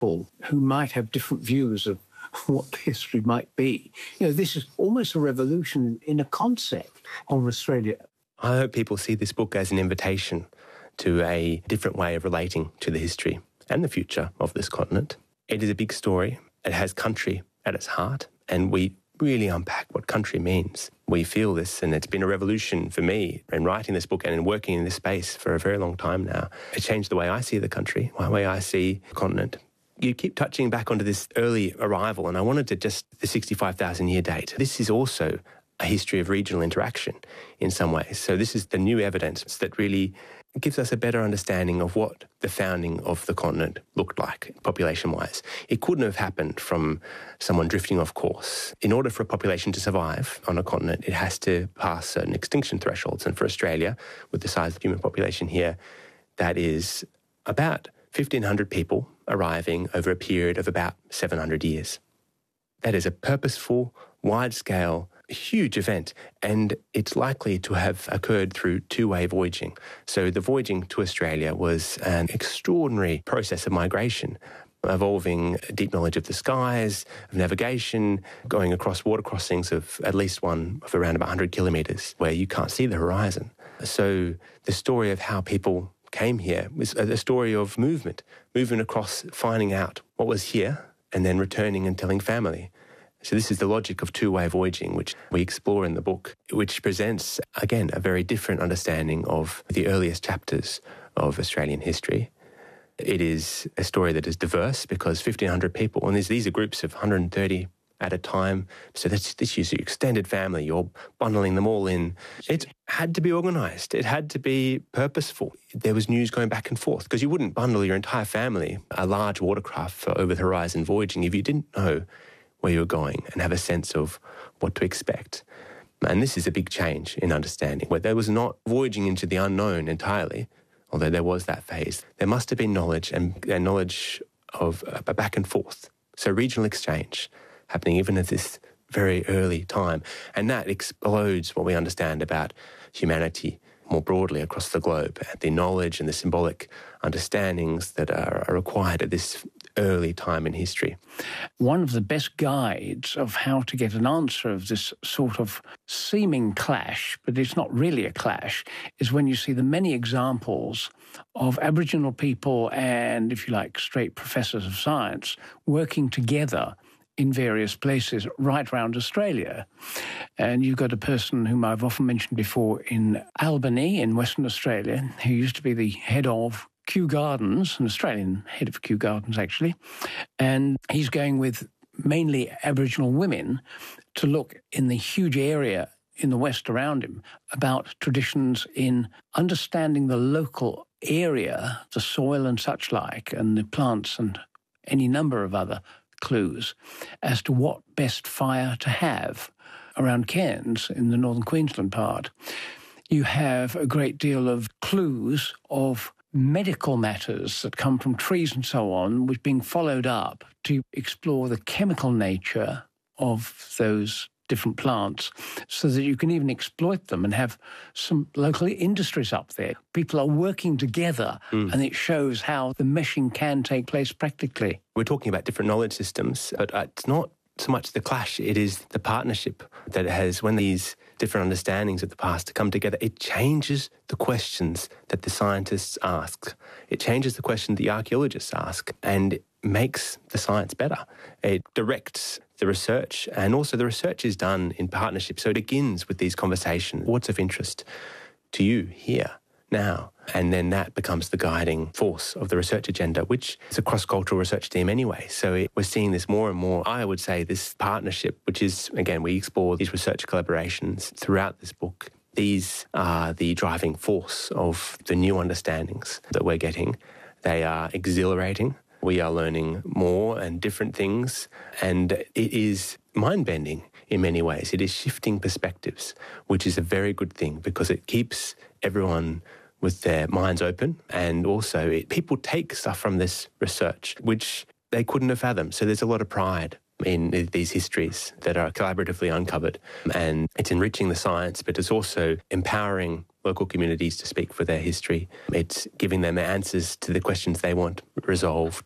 people who might have different views of what history might be. This is almost a revolution in a concept on Australia. I hope people see this book as an invitation to a different way of relating to the history and the future of this continent. It is a big story. It has country at its heart, and we really unpack what country means. We feel this, and it's been a revolution for me in writing this book and in working in this space for a very long time now. It changed the way I see the country, the way I see the continent. You keep touching back onto this early arrival, and I wanted to just the 65,000-year date. This is also a history of regional interaction in some ways. So this is the new evidence that really gives us a better understanding of what the founding of the continent looked like, population-wise. It couldn't have happened from someone drifting off course. In order for a population to survive on a continent, it has to pass certain extinction thresholds. And for Australia, with the size of the human population here, that is about 1,500 people arriving over a period of about 700 years. That is a purposeful, wide-scale, huge event, and it's likely to have occurred through two-way voyaging. So the voyaging to Australia was an extraordinary process of migration, involving deep knowledge of the skies, of navigation, going across water crossings of at least one of around about 100 kilometres where you can't see the horizon. So the story of how people came here was a story of movement across, finding out what was here and then returning and telling family. So this is the logic of two-way voyaging, which we explore in the book, which presents, again, a very different understanding of the earliest chapters of Australian history. It is a story that is diverse because 1,500 people, and these are groups of 130 at a time. So this is your extended family. You're bundling them all in. It had to be organised. It had to be purposeful. There was news going back and forth because you wouldn't bundle your entire family, a large watercraft for over-the-horizon voyaging, if you didn't know where you were going and have a sense of what to expect. And this is a big change in understanding, where there was not voyaging into the unknown entirely, although there was that phase. There must have been knowledge and knowledge of a back and forth. So regional exchange happening even at this very early time. And that explodes what we understand about humanity more broadly across the globe, the knowledge and the symbolic understandings that are required at this early time in history. One of the best guides of how to get an answer of this sort of seeming clash, but it's not really a clash, is when you see the many examples of Aboriginal people and, if you like, straight professors of science working together in various places right around Australia. And you've got a person whom I've often mentioned before in Albany in Western Australia, who used to be the head of Kew Gardens, an Australian head of Kew Gardens actually, and he's going with mainly Aboriginal women to look in the huge area in the west around him about traditions in understanding the local area, the soil and such like, and the plants and any number of other clues as to what best fire to have around Cairns in the northern Queensland part. You have a great deal of clues of medical matters that come from trees and so on, which being followed up to explore the chemical nature of those different plants so that you can even exploit them and have some local industries up there. People are working together and it shows how the meshing can take place practically. We're talking about different knowledge systems, but it's not so much the clash, it is the partnership that it has when these different understandings of the past come together. It changes the questions that the scientists ask. It changes the questions the archaeologists ask and makes the science better. It directs the research, and also the research is done in partnership. So it begins with these conversations. What's of interest to you here, now? And then that becomes the guiding force of the research agenda, which is a cross-cultural research team anyway. So we're seeing this more and more. I would say this partnership, which is, again, we explore these research collaborations throughout this book. These are the driving force of the new understandings that we're getting. They are exhilarating. We are learning more and different things, and it is mind-bending in many ways. It is shifting perspectives, which is a very good thing because it keeps everyone with their minds open, and also people take stuff from this research which they couldn't have fathomed. So there's a lot of pride in these histories that are collaboratively uncovered, and it's enriching the science, but it's also empowering local communities to speak for their history. It's giving them answers to the questions they want resolved.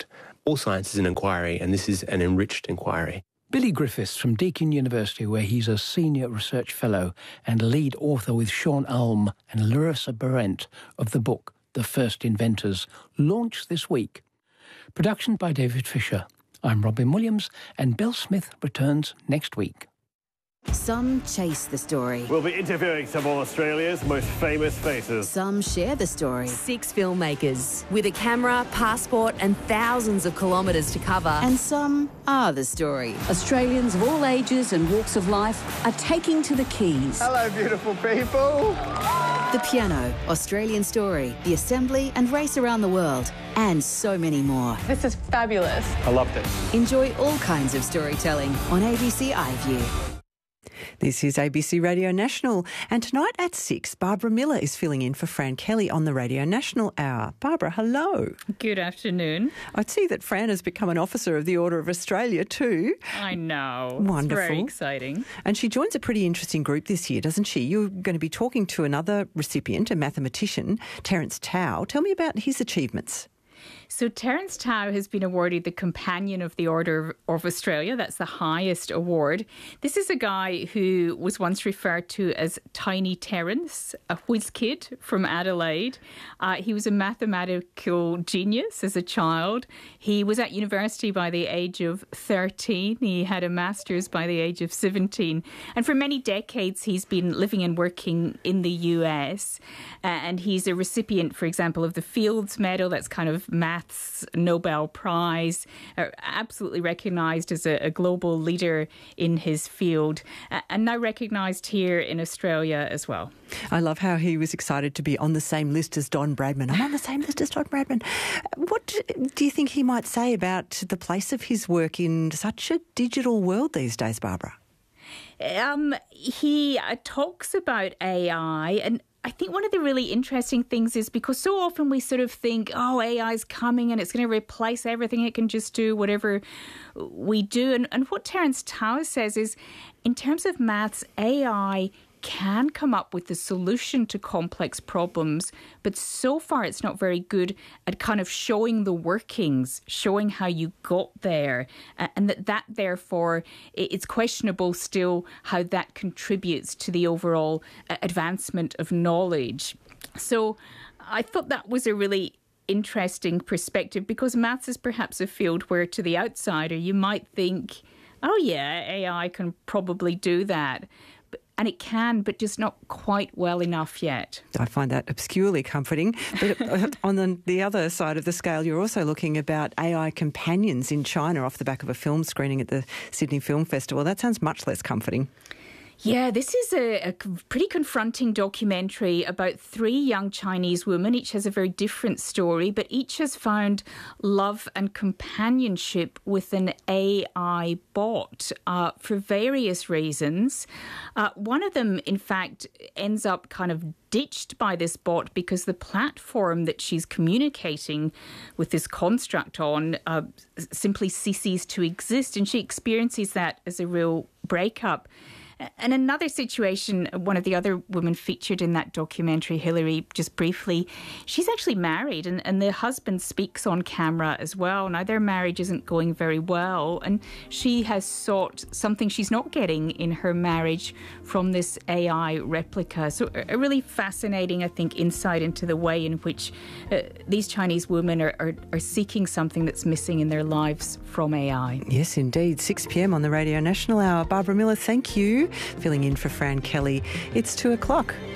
All science is an inquiry, and this is an enriched inquiry. Billy Griffiths from Deakin University, where he's a senior research fellow and lead author with Sean Ulm and Larissa Berendt of the book The First Inventors, launched this week. Production by David Fisher. I'm Robin Williams, and Bill Smith returns next week. Some chase the story. We'll be interviewing some of Australia's most famous faces. Some share the story. 6 filmmakers with a camera, passport and thousands of kilometres to cover. And some are the story. Australians of all ages and walks of life are taking to the keys. Hello, beautiful people. The Piano, Australian Story, The Assembly and Race Around the World, and so many more. This is fabulous. I love this. Enjoy all kinds of storytelling on ABC iView. This is ABC Radio National, and tonight at 6, Barbara Miller is filling in for Fran Kelly on the Radio National Hour. Barbara, hello. Good afternoon. I see that Fran has become an officer of the Order of Australia too. I know. Wonderful. It's very exciting. And she joins a pretty interesting group this year, doesn't she? You're going to be talking to another recipient, a mathematician, Terence Tao. Tell me about his achievements. So Terence Tao has been awarded the Companion of the Order of Australia. That's the highest award. This is a guy who was once referred to as Tiny Terence, a whiz kid from Adelaide. He was a mathematical genius as a child. He was at university by the age of 13. He had a master's by the age of 17. And for many decades, he's been living and working in the US. And he's a recipient, for example, of the Fields Medal. That's kind of maths Nobel Prize, absolutely recognised as a global leader in his field, and now recognised here in Australia as well. I love how he was excited to be on the same list as Don Bradman. I'm on the same list as Don Bradman. What do you think he might say about the place of his work in such a digital world these days, Barbara? He talks about AI, and I think one of the really interesting things is because so often we sort of think, oh, AI is coming and it's going to replace everything. It can just do whatever we do. And what Terence Tao says is, in terms of maths, AI can come up with the solution to complex problems, but so far it's not very good at kind of showing the workings, showing how you got there, and that therefore it's questionable still how that contributes to the overall advancement of knowledge. So I thought that was a really interesting perspective, because maths is perhaps a field where to the outsider you might think, oh yeah, AI can probably do that. And it can, but just not quite well enough yet. I find that obscurely comforting. But on the other side of the scale, you're also looking about AI companions in China off the back of a film screening at the Sydney Film Festival. That sounds much less comforting. Yeah, this is a pretty confronting documentary about 3 young Chinese women. Each has a very different story, but each has found love and companionship with an AI bot for various reasons. One of them, in fact, ends up kind of ditched by this bot because the platform that she's communicating with this construct on simply ceases to exist, and she experiences that as a real breakup. And another situation, one of the other women featured in that documentary, Hilary, just briefly, she's actually married and the husband speaks on camera as well. Now, their marriage isn't going very well, and she has sought something she's not getting in her marriage from this AI replica. So a really fascinating, I think, insight into the way in which these Chinese women are seeking something that's missing in their lives from AI. Yes, indeed. 6 p.m. on the Radio National Hour. Barbara Miller, thank you. Filling in for Fran Kelly. It's 2 o'clock.